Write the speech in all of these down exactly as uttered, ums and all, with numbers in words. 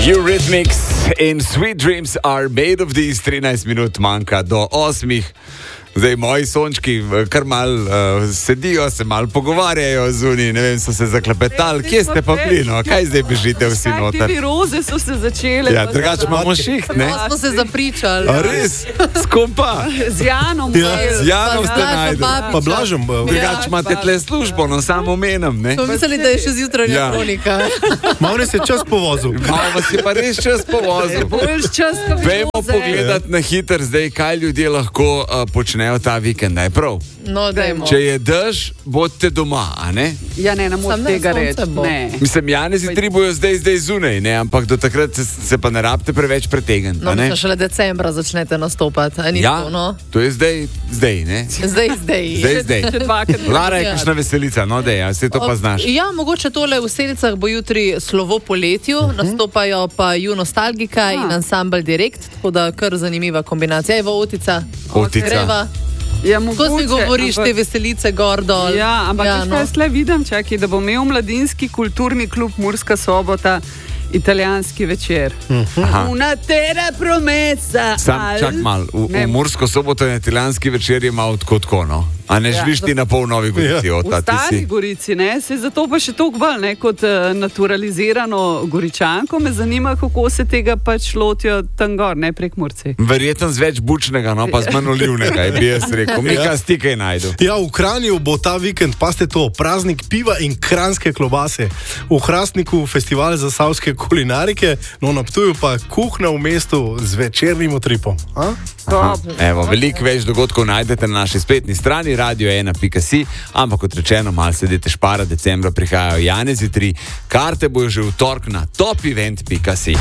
Eurythmics in Sweet Dreams are made of these. trinajst minut manjka do osmih. Zdaj moji sončki kar malo uh, sedijo, se malo pogovarjajo zunaj, ne vem, so se zaklepetali. Kje ste pa bili, no? Kaj zdaj bežite vsi noter? Ti roze so se začele. Ja, drugače imamo šiht, ne? Smo se zapričali. A res? S kom pa? Z Janom. Ja, z Janom ste najdel. Pa Blažem. Drugače imate tle službo, no samo omenam, ne? Smo mislili, da je še zjutranja Ja. kronika. Malo ne se čas povozil. Malo vas je pa res čas povozil. Boljš čas, ko bi Vemo roze. pogledati na hiter zdaj, kaj ljudje lahko uh, počnejo ta vikend, je prav? No, dajmo. Če je dež, bodite doma, a ne? Ja, ne, ne Samo morem ne, tega sonce reči. bo. Ne. Mislim, Janezi tri bojo zdaj, zdaj zunaj, ne? Ampak do takrat se, se pa ne rabite preveč pretegniti, No, a ne? mislim, šele decembra začnete nastopati. A ni Ja, to, no? to je zdaj, zdaj, ne? Zdaj, zdaj. Zdaj, zdaj. Še dvakrat. Lara je Ja. kakšna veselica, no dej, a vse to pa znaš. Ja, mogoče tole v Senicah bo jutri slovo po letju, nastopajo pa Ju Nostalgika Ah. in Ansambel Direkt, tako da kar zanimiva kombinacija. Evo, Otica. Otica. Greva. Ja, Ko mogoče, si govoriš, ampak- te veselice gor dol. Ja, ampak ja, ja, no. Jaz le vidim, čakaj, da bo imel mladinski kulturni klub Murska Sobota italijanski večer. Aha. Una terra promesa. Sam al- čak mal, v, Ne, v Mursko Soboto in italijanski večer je malo tako tako, no? A ne Ja. želiš ti na pol Novi Gorici, V Ota, ti Stari si? Gorici, ne, se zato pa še toliko bolj, ne, kot uh, naturalizirano Goričanko, me zanima, kako se tega pač lotijo tam gor, ne prek Murci. Verjetno z več bučnega, no pa z manj olivnega, bi jaz rekel. Mika stikaj najdu. Ja, v Kranju bo ta vikend, pa ste to, praznik piva in kranjske klobase. V Hrastniku festival za savske kulinarike, no na Ptuju pa kuhna v mestu z večernim utripom. A? Evo, veliko več dogodkov najdete na naši spletni strani radio ena pika si, ampak kot rečeno, malo sedite špara, decembra prihajajo Janezi tri, karte bojo že v torek na top event pika si.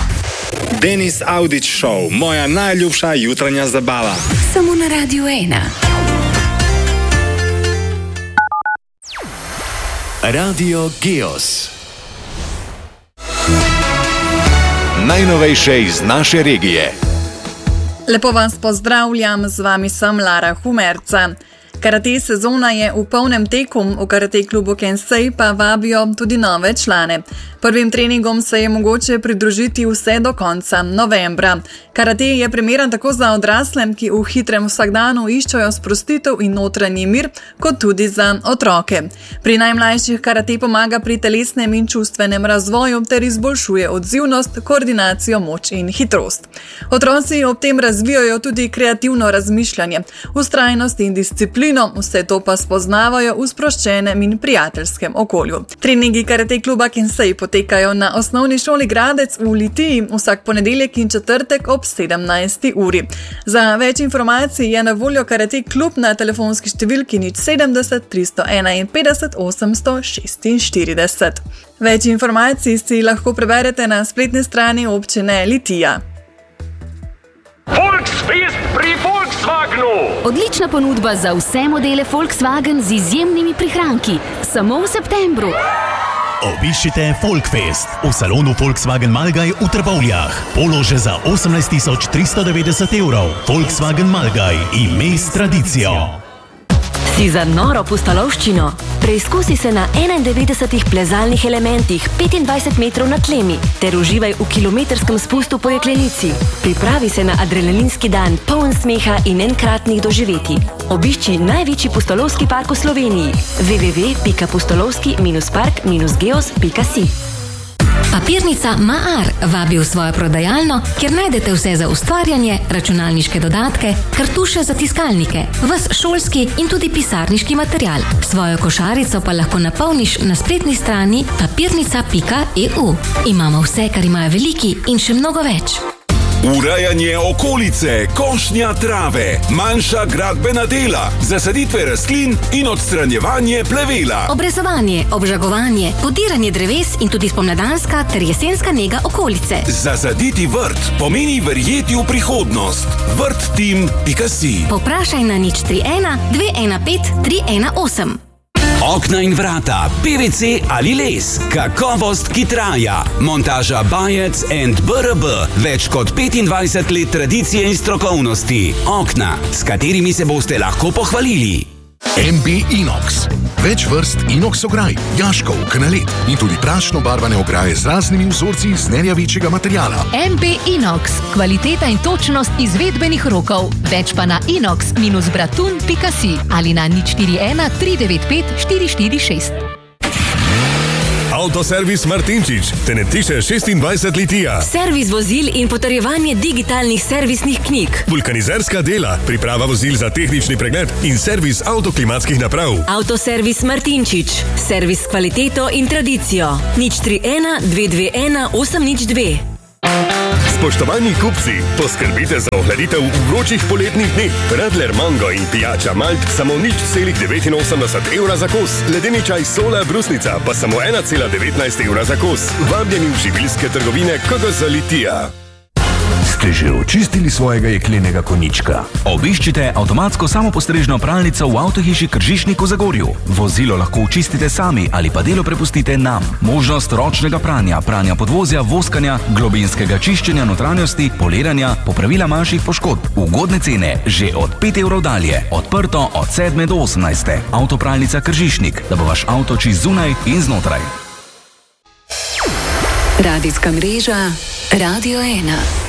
Denis Audić Show, moja najljubša jutranja zabava. Samo na Radio ena. Radio Geos. Najnovejše iz naše regije. Lepo vas pozdravljam, z vami sem Lara Humerca. Karate sezona je v polnem teku, v karate klubu Kensei pa vabijo tudi nove člane. Prvim treningom se je mogoče pridružiti vse do konca novembra. Karate je primeren tako za odrasle, ki v hitrem vsakdanu iščejo sprostitev in notranji mir, kot tudi za otroke. Pri najmlajših karate pomaga pri telesnem in čustvenem razvoju ter izboljšuje odzivnost, koordinacijo, moč in hitrost. Otroci ob tem razvijajo tudi kreativno razmišljanje, vztrajnost in disciplino, vse to pa spoznavajo v sproščenem in prijateljskem okolju. Treningi karate kluba Kensei potekajo na osnovni šoli Gradec v Litiji vsak ponedeljek in četrtek ob sedemnajsti uri. Za več informacij je na voljo karate klub na telefonski številki nič sedemdeset tristo enainpetdeset osemsto šestinštirideset. Več informacij si lahko preberete na spletni strani občine Litija. Volksfest pri Volkswagenu! Odlična ponudba za vse modele Volkswagen z izjemnimi prihranki. Samo v septembru. Obiščite Folkfest v salonu Volkswagen Malgaj v Trbovljah. Polože za osemnajst tisoč tristo devetdeset evrov. Volkswagen Malgaj, ime s tradicijo. Si za noro pustolovščino? Preizkusi se na enaindevetdesetih plezalnih elementih petindvajset metrov nad tlemi ter uživaj v kilometrskem spustu po jeklenici. Pripravi se na adrenalinski dan, poln smeha in enkratnih doživetij. Obišči največji pustolovski park v Sloveniji w w w pika pustolovski park geos pika si. Papirnica Maar vabi v svojo prodajalno, kjer najdete vse za ustvarjanje, računalniške dodatke, kartuše za tiskalnike, ves šolski in tudi pisarniški material. Svojo košarico pa lahko napolniš na spletni strani papirnica pika e u. Imamo vse, kar imajo veliki in še mnogo več. Urejanje okolice, košnja trave, manjša gradbena dela, zasaditve rastlin in odstranjevanje plevela. Obrezovanje, obžagovanje, podiranje dreves in tudi spomladanska ter jesenska nega okolice. Zasaditi vrt pomeni verjeti v prihodnost. vrtteam pika si. Povprašaj na nič tri ena dve ena pet tri ena osem. Okna in vrata, P V C ali les, kakovost, ki traja. Montaža Bajec and B R B. Več kot petindvajset let tradicije in strokovnosti. Okna, s katerimi se boste lahko pohvalili. M B Inox. Več vrst inox ograj, jaškov, kanalet in tudi prašno barvane ograje z raznimi vzorci iz nerjavečega materiala. M P Inox. Kvaliteta in točnost izvedbenih rokov. Več pa na inox dash bratun pika si ali na nič štiri ena tri devet pet štiri štiri šest. Avtoservis Martinčič, te ne tiše šestindvajset litija. Servis vozil in potrjevanje digitalnih servisnih knjig. Vulkanizerska dela, priprava vozil za tehnični pregled in servis avtoklimatskih naprav. Avtoservis Martinčič. Servis s kvaliteto in tradicijo. nič tri ena dve dve ena osem nič dve. Spoštovani kupci, poskrbite za ohladitev v vročih poletnih dneh. Radler Mango in pijača Malt samo nič celih devetinosemdeset evra za kos. Ledeni čaj Sola Brusnica pa samo ena cela devetnajst evra za kos. Vabljeni v živilske trgovine K G Z Litija. Ste že očistili svojega jeklenega konjička? Obiščite avtomatsko samopostrežno pralnico v avtohiši Kržišnik v Zagorju. Vozilo lahko očistite sami ali pa delo prepustite nam. Možnost ročnega pranja, pranja podvozja, voskanja, globinskega čiščenja notranjosti, poliranja, popravila manjših poškodb. Ugodne cene že od pet evrov dalje. Odprto od sedme do osemnajste. Avtopralnica Kržišnik, da bo vaš avto čist zunaj in znotraj. Radijska mreža Radio ena.